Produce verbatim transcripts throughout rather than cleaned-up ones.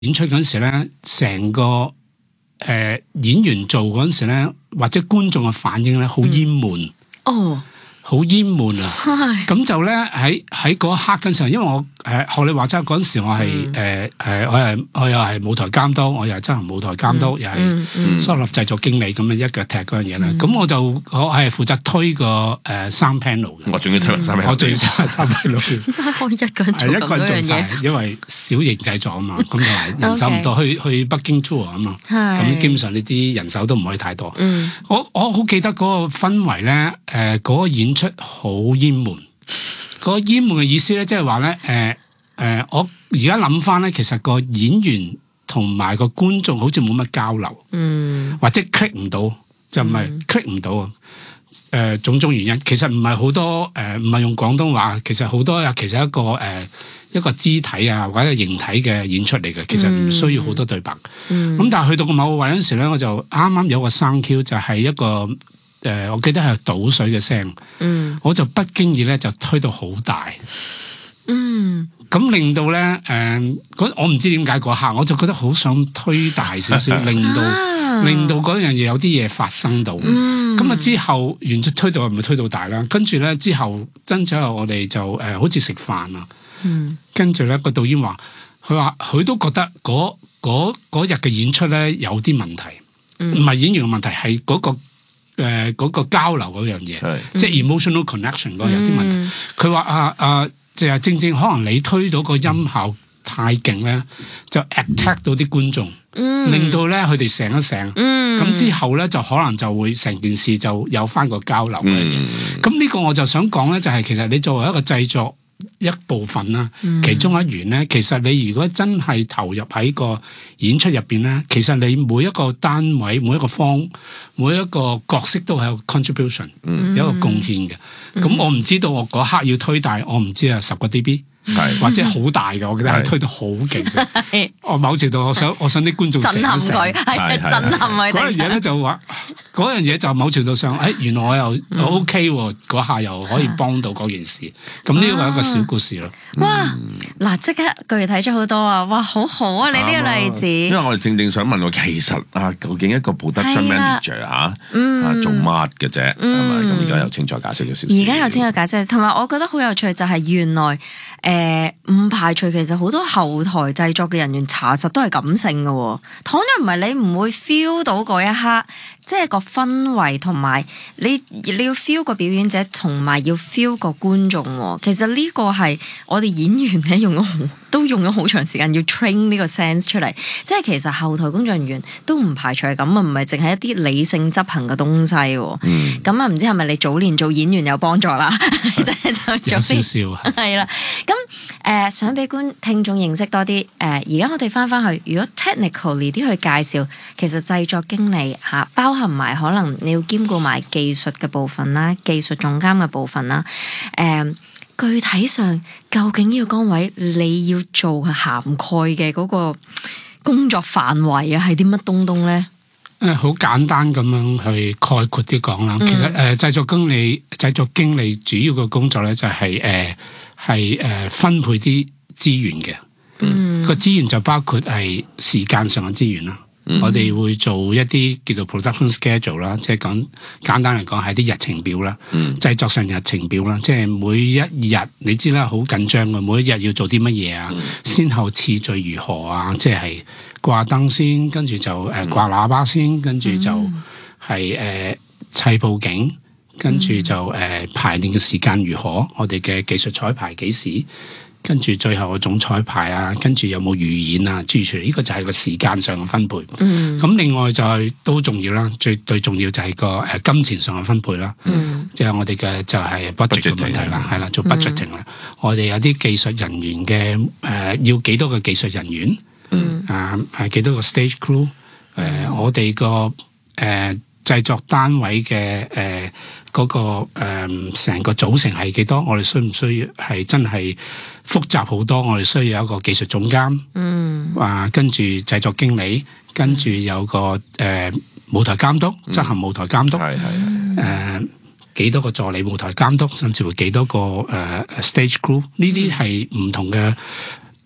演出嗰陣時咧，成個誒、呃、演員做嗰陣時咧，或者觀眾嘅反應咧，好淹悶。 哦。 好淹悶啊！咁就咧喺喺嗰一刻嗰陣時候，因為我誒學你話齋嗰陣時我係誒誒我係我又係舞台監督，我又係執行舞台監督，又係 sort of 製作經理咁樣一腳踢嗰樣嘢啦。咁我就我係負責推個誒三 panel 嘅。 我仲要推三 panel，我仲要推三 panel。 我一個人做咁樣嘢， 做因為小型製作啊嘛，咁同埋人手唔多，去去北京 tour 啊嘛，咁基本上呢啲人手都唔可以太多。我我好記得嗰個氛圍咧，誒嗰個演出好淹悶，個淹悶嘅意思咧，即係話咧，誒、呃、誒、呃，我而家諗翻咧，其實個演員同埋個觀眾好似冇乜交流，嗯，或者 click 唔到，就唔係 click 唔到啊，誒、呃，種種原因，其實唔係好多，誒、呃，唔係用廣東話，其實好多啊，其實一個誒、呃、一個肢體啊或者形體嘅演出嚟嘅，其實唔需要好多對白，嗯，咁但係去到個某個位嗰陣時咧，我就啱啱有個生 Q 就係一個。誒、呃，我記得係倒水嘅聲，嗯，我就不經意咧就推到好大，嗯，咁令到咧，誒、呃，我唔知點解嗰刻，我就覺得好想推大少少，令到、啊、令到嗰樣嘢有啲嘢發生到，嗯，咁啊之後完咗推到係咪推到大啦？跟住咧之後，跟住我哋就誒、呃、好似食飯啊，嗯，跟住咧個導演話，佢話佢都覺得嗰嗰日嘅演出咧有啲問題，唔係演員嘅問題，係嗰、嗰個。誒、呃、嗰、那個交流嗰樣嘢，即係 emotional connection 嗰有啲問題。佢、嗯、話啊啊，就係正正可能你推到個音效太勁咧，就 attack 到啲觀眾，嗯、令到咧佢哋醒一醒。咁、嗯、之後咧就可能就會成件事就有翻個交流嘅嘢。咁、嗯、呢個我就想講咧，就係其實你作為一個製作一部分啦，其中一員咧，其實你如果真係投入喺個演出入邊咧，其實你每一個單位、每一個方、每一個角色都係有 contribution，、嗯、有一個貢獻嘅。咁、嗯、我唔知道我嗰刻要推大，我唔知啊，十個 dB。或者好大嘅，我記得係推到好勁嘅。我某程度我想我想啲觀眾震撼佢，係震撼佢。 嗰樣嘢咧就話，嗰樣嘢就某程度上，誒、哎、原來我又、嗯、OK 喎，嗰下又可以幫到嗰件事。咁呢個係一個小故事咯。 哇！嗱，即刻具體咗好多啊！哇，好好啊！你呢個例子。因為我哋正正想問我，其實啊，究竟一個 production manager 嚇啊做乜嘅啫？係咪？咁而家又清楚解釋咗少少。 而家又清楚解釋，同埋我覺得好有趣就係原來。誒，唔排除其實好多後台製作嘅人員查實都係感性嘅，倘若唔係你唔會 feel 到嗰一刻，即係個氛圍同埋你你要 feel 個表演者，同埋要 feel 個觀眾。其實呢個係我哋演員咧用咗都用咗好長時間要 train 呢個 sense 出嚟，即係其實後台工作人員都唔排除係咁啊，唔係淨係一啲理性執行嘅東西。嗯，咁啊唔知係咪你早年做演員有幫助啦？即係就有少少係啦。咁誒、呃，想俾觀聽眾認識多啲誒，而、呃、家我哋翻翻去，如果 technically 啲去介紹，其實製作經理嚇、啊、包含埋可能你要兼顧埋技術嘅部分啦，技術總監嘅部分啦，誒、呃，具體上究竟呢個崗位你要做涵蓋嘅嗰個工作範圍啊，係啲乜東東咧？ 誒，好簡單咁樣去概括啲講啦。其實誒、呃，製作經理、製作經理主要嘅工作咧就係誒係誒分配啲資源嘅。嗯，個資源就包括係時間上嘅資源啦。嗯、我哋會做一啲叫做 production schedule 啦，即係講簡單嚟講係啲日程表啦。嗯，製作上日程表啦，即係每一日你知啦，好緊張嘅，每一日要做啲乜嘢啊，嗯、先後次序如何啊，即係。掛燈先，跟住就誒掛喇叭先，跟住就係誒砌佈景，跟住就誒、呃、排練嘅時間如何？我哋嘅技術彩排幾時？跟住最後個總彩排啊，跟住有冇預演啊？諸如此類，呢個就係個時間上嘅分配。咁、嗯、另外就係、是、都重要啦，最最重要就係個誒金錢上嘅分配啦。嗯、即係我哋嘅就係 budget 嘅問題啦，係啦，做 budgeting 啦。嗯、我哋有啲技術人員嘅誒、呃，要幾多個技術人員？嗯啊，係幾多個 stage crew？誒、呃，嗯、我哋個誒製作單位嘅誒嗰個誒成、呃、個組成係幾多？我哋需唔需要係真係複雜好多？我哋需要有一個技術總監，嗯，啊，跟住製作經理，跟住有個誒、呃、舞台監督，執行舞台監督，係係誒幾多個助理舞台監督，甚至乎幾多個誒、呃、stage crew？呢啲係唔同嘅。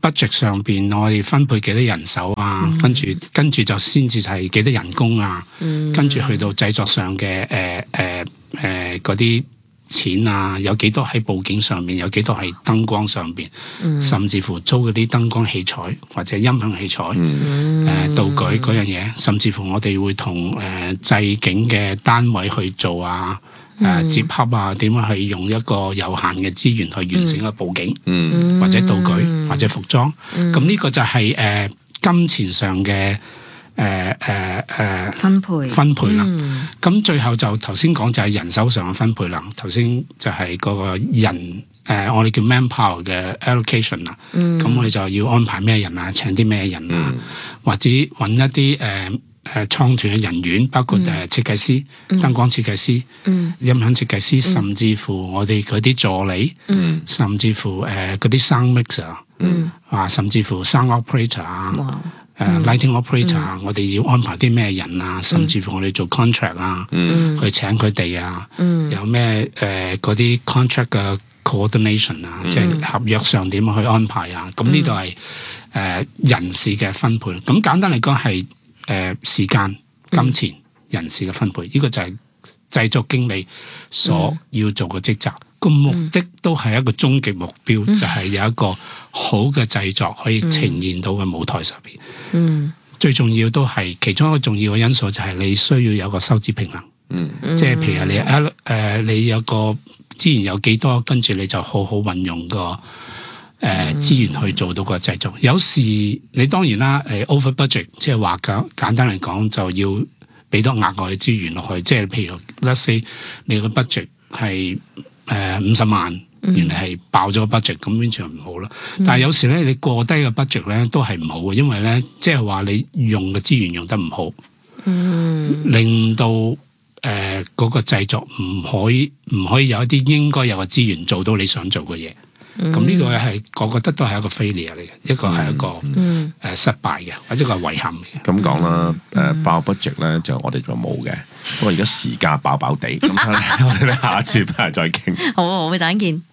budget 上邊我哋分配幾多人手啊，嗯、跟住跟住就先至係幾多人工啊，嗯、跟住去到製作上嘅誒誒誒嗰啲錢啊，有幾多喺佈景上面，有幾多喺燈光上邊，嗯、甚至乎租嗰啲燈光器材或者音響器材，誒、嗯呃、道具嗰樣嘢，甚至乎我哋會同誒製景嘅單位去做啊。誒、呃、接洽啊，點樣去用一個有限嘅資源去完成一個佈景，嗯、或者道具，嗯、或者服裝。咁呢、嗯、個就係、是、誒、呃、金錢上嘅誒誒誒分配分配啦。咁、嗯、最後就頭先講就係人手上嘅分配啦。頭先就係嗰個人誒、呃，我哋叫 manpower 嘅 allocation 啦。咁、嗯、我哋就要安排咩人啊，請啲咩人啊，嗯、或者揾一啲誒。呃誒倉團嘅人員，包括誒設計師、嗯、燈光設計師、嗯、音響設計師，嗯、甚至乎我哋嗰啲助理，嗯、甚至乎誒嗰啲 sound mixer，嗯、啊，甚至乎 sound operator 啊，誒、嗯 uh, lighting operator 啊、嗯，我哋要安排啲咩人啊，甚至乎我哋做 contract 啊，嗯、去請佢哋啊，嗯、有咩誒嗰啲 contract 嘅 coordination 啊，即係、嗯、合約上點去安排啊，咁呢度係誒人事嘅分配。咁簡單嚟講係。誒、呃、時間、金錢、嗯、人事嘅分配，呢、這個就係製作經理所要做嘅職責。個、嗯、目的都係一個終極目標，嗯、就係有一個好嘅製作可以呈現到嘅舞台上邊。嗯，最重要都係其中一個重要嘅因素，就係你需要有個收支平衡。嗯，即係譬如你誒、呃、你有個資源有幾多，跟住你就好好運用個。誒、呃、資源去做到個製作，有時你當然啦，誒、呃、over budget，即係話簡簡單嚟講，就要俾多額外嘅資源落去，即係譬如 let's say 你個 budget 係誒五十萬，原來係爆咗個 budget，咁完全唔好啦。嗯、但係有時咧，你過低嘅 budget 咧都係唔好嘅，因為咧即係話你用嘅資源用得唔好，嗯、令到誒嗰、呃那個製作唔可以唔可以有一啲應該有嘅資源做到你想做嘅嘢。咁呢、嗯、個係我覺得都係一個 failure 嚟嘅，一個係一個誒、嗯呃、失敗嘅，或者個遺憾嚟嘅。咁講啦，誒爆 budget 咧就我哋就冇嘅，不過而家時間飽飽地，咁我哋咧下一次翻嚟再傾。 好，我會等見。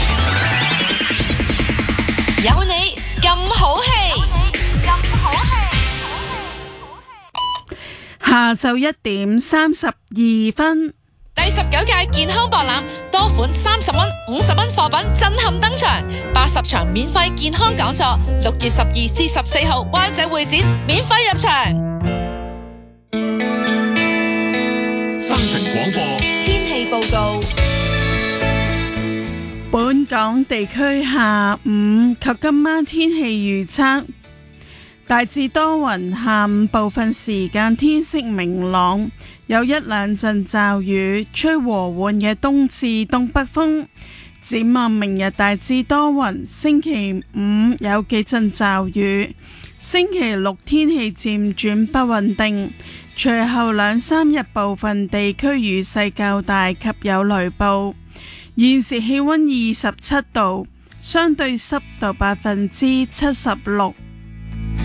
有你咁好氣，咁好氣。下晝一點三十二分。第十九屆健康博覽，多款三十蚊、五十蚊貨品震撼登場，八十場免費健康講座，六月十二至十四號灣仔會展免費入場。 新城廣播天氣報告。本港地區下午及今晚天氣預測。大致多雲，下午部分時間天色明朗，有一兩陣驟雨，吹和緩嘅東至東北風。展望明日大致多雲，星期五有幾陣驟雨，星期六天氣漸轉不穩定，隨後兩三日部分地區雨勢較大及有雷暴。現時氣溫二十七度，相對濕度百分之七十六。